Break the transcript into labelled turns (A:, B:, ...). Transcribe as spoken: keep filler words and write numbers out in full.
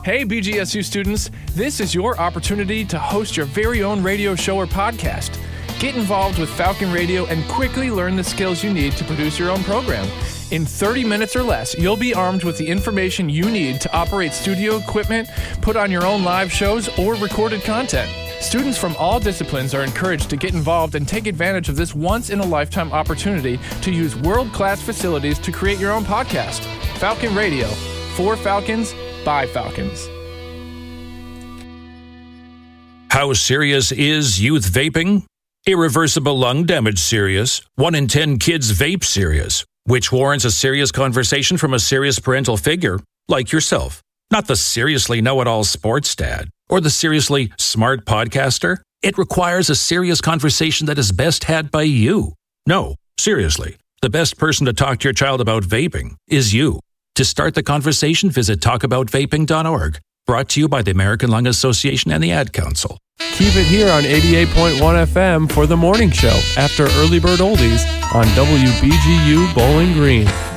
A: Hey, B G S U students, this is your opportunity to host your very own radio show or podcast. Get involved with Falcon Radio and quickly learn the skills you need to produce your own program. In thirty minutes or less, you'll be armed with the information you need to operate studio equipment, put on your own live shows, or recorded content. Students from all disciplines are encouraged to get involved and take advantage of this once-in-a-lifetime opportunity to use world-class facilities to create your own podcast. Falcon Radio. For Falcons, by Falcons.
B: How serious is youth vaping? Irreversible lung damage serious. One in ten kids vape serious, which warrants a serious conversation from a serious parental figure like yourself. Not the seriously know-it-all sports dad or the seriously smart podcaster. It requires a serious conversation that is best had by you. No, seriously, the best person to talk to your child about vaping is you. To start the conversation, visit talk about vaping dot org. Brought to you by the American Lung Association and the Ad Council.
C: Keep it here on eighty-eight point one F M for the morning show after Early Bird Oldies on W B G U Bowling Green.